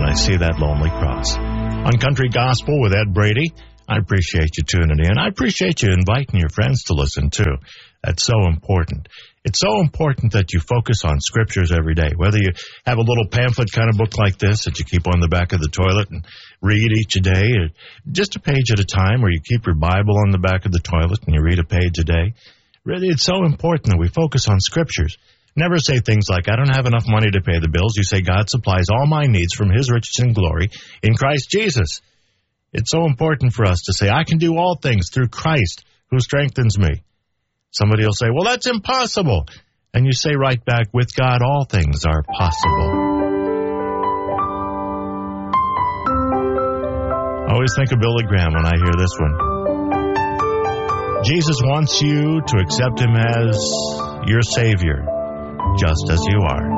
I see that lonely cross. On Country Gospel with Ed Brady, I appreciate you tuning in. I appreciate you inviting your friends to listen, too. That's so important. It's so important that you focus on scriptures every day, whether you have a little pamphlet kind of book like this that you keep on the back of the toilet and read each a day, or just a page at a time, or you keep your Bible on the back of the toilet and you read a page a day. Really, it's so important that we focus on scriptures. Never say things like, I don't have enough money to pay the bills. You say, God supplies all my needs from his riches and glory in Christ Jesus. It's so important for us to say, I can do all things through Christ who strengthens me. Somebody will say, well, that's impossible. And you say right back, with God, all things are possible. I always think of Billy Graham when I hear this one. Jesus wants you to accept him as your Savior, just as you are.